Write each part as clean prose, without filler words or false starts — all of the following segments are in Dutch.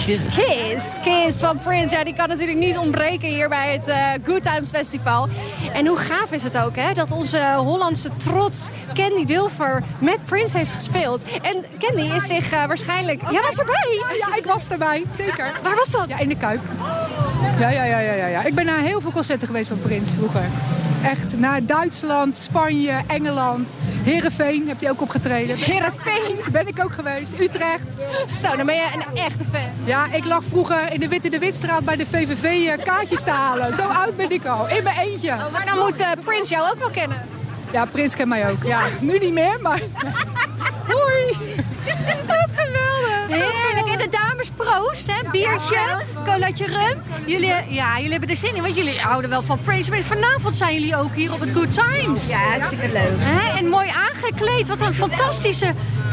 Kiss van Prince. Ja, die kan natuurlijk niet ontbreken hier bij het Good Times Festival. En hoe gaaf is het ook, hè? Dat onze Hollandse trots Candy Dulfer met Prince heeft gespeeld. En Candy is zich waarschijnlijk... Jij was erbij? Ja, ik was erbij. Zeker. Waar was dat? Ja, in de Kuip. Ja. Ik ben naar heel veel concerten geweest van Prince vroeger. Echt, naar Duitsland, Spanje, Engeland, Heerenveen heeft hij ook opgetreden. Heerenveen? Daar ben ik ook geweest. Utrecht. Zo, dan ben je een echte fan. Ja, ik lag vroeger in de Witstraat bij de VVV kaartjes te halen. Zo oud ben ik al, in mijn eentje. Oh, maar dan moet Prince jou ook wel kennen. Ja, Prince kent mij ook. Ja, nu niet meer, maar... Hoi! Wat geweldig. Heerlijk. En de dames proost, hè? Biertje, colaatje rum. Jullie hebben er zin in, want jullie houden wel van Prince. Maar vanavond zijn jullie ook hier op het Good Times. Ja, hartstikke leuk. En mooi aangekleed. Wat een fantastische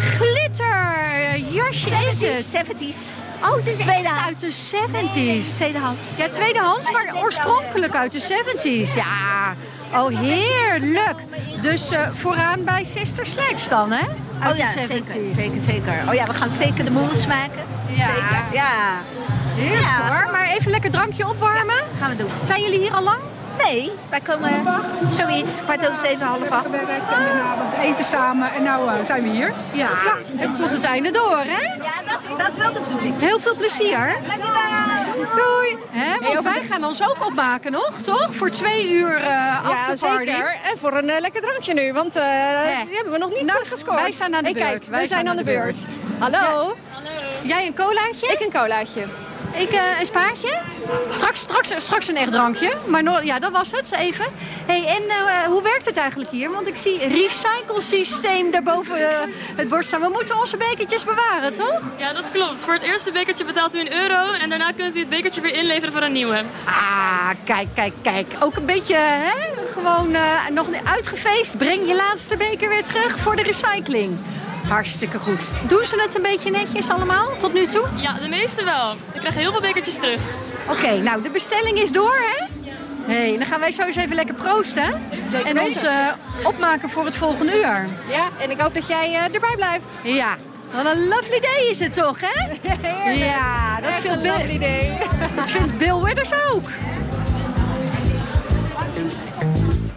glitterjasje is het. 70s. Oh, het is tweedehands. Uit de 70s. Tweedehands. Ja, tweedehands, maar oorspronkelijk uit de 70s. Ja, oh heerlijk. Dus vooraan bij Sister Sledge dan, hè? Uit Oh ja, de 70s. zeker. Oh ja, we gaan zeker de moves maken. Ja. Zeker, ja. Heerlijk hoor, maar even lekker drankje opwarmen. Gaan we doen. Zijn jullie hier al lang? Nee, wij komen zoiets, 6:15, 7:30. Gewerkt en daarna wat eten samen en nou zijn we hier. Ja, en tot het einde door, hè? Ja, dat is wel de bedoeling. Heel veel plezier. Doei. Hè, want wij gaan ons ook opmaken nog, toch? Voor 2 uur afterparty. Zeker. En voor een lekker drankje nu, want die hebben we nog niet gescoord. Wij zijn aan de beurt. Kijk, wij zijn aan de beurt. Hallo. Jij een colaatje? Ik een colaatje. Ik een spaartje. Straks een echt drankje. Maar ja, dat was het. Even. Hey, en hoe werkt het eigenlijk hier? Want ik zie recyclesysteem daarboven het bord staan. We moeten onze bekertjes bewaren, toch? Ja, dat klopt. Voor het eerste bekertje betaalt u €1 en daarna kunt u het bekertje weer inleveren voor een nieuwe. Ah, kijk. Ook een beetje, hè? Gewoon nog uitgefeest. Breng je laatste beker weer terug voor de recycling. Hartstikke goed. Doen ze het een beetje netjes allemaal tot nu toe? Ja, de meeste wel. Ik krijg heel veel bekertjes terug. Oké, nou de bestelling is door, hè? Hey, dan gaan wij zo eens even lekker proosten. Zeker en ons opmaken voor het volgende uur. Ja, en ik hoop dat jij erbij blijft. Ja, wat een lovely day is het toch, hè? Heerlijk. Ja, dat Echt een lovely day. Dat vindt Bill Withers ook.